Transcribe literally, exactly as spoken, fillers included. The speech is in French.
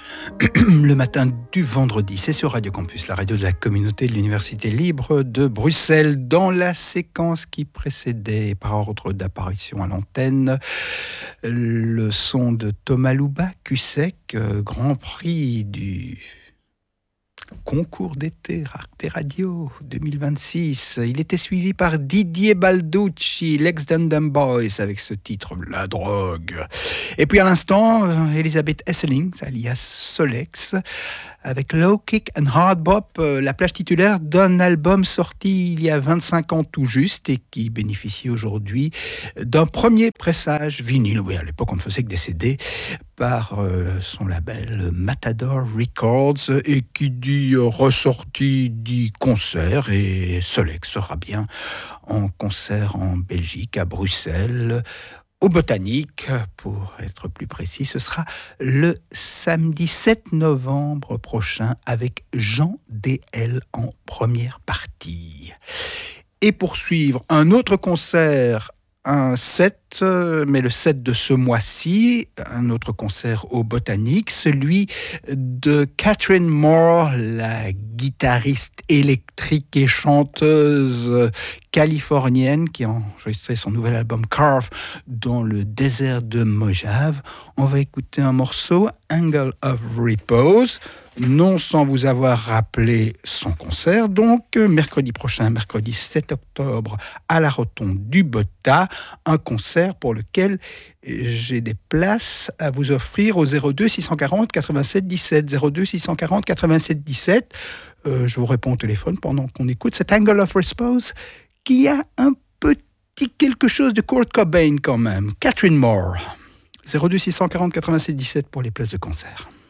Le matin du vendredi, c'est sur Radio Campus, la radio de la communauté de l'Université libre de Bruxelles. Dans la séquence qui précédait, par ordre d'apparition à l'antenne, le son de Thomas Louba, Cussec, Grand Prix du concours d'été Arte Radio deux mille vingt-six. Il était suivi par Didier Balducci, l'ex Dundam Boys, avec ce titre La drogue. Et puis à l'instant, Elisabeth Esselings, alias Solex, avec Low Kick and Hard Bop, la plage titulaire d'un album sorti il y a vingt-cinq ans tout juste et qui bénéficie aujourd'hui d'un premier pressage vinyle. Oui, à l'époque on ne faisait que des C D par euh, son label Matador Records, et qui dit euh, ressorti dit concert, et Solex sera bien en concert en Belgique, à Bruxelles, au Botanique, pour être plus précis. Ce sera le samedi sept novembre prochain avec Jean D L en première partie. Et pour suivre un autre concert, un set, mais le set de ce mois-ci, un autre concert au Botanique, celui de Catherine Moore, la guitariste électrique et chanteuse californienne qui a enregistré son nouvel album Carve dans le désert de Mojave. On va écouter un morceau, Angle of Repose, non sans vous avoir rappelé son concert, donc mercredi prochain, mercredi sept octobre, à la Rotonde du Bota, un concert pour lequel j'ai des places à vous offrir au zéro deux six cent quarante quatre-vingt-sept dix-sept, zéro deux six cent quarante quatre-vingt-sept dix-sept. Euh, je vous réponds au téléphone pendant qu'on écoute cet Angle of Repose qui a un petit quelque chose de Kurt Cobain quand même. Catherine Moore, zéro deux six cent quarante quatre-vingt-sept dix-sept pour les places de concert.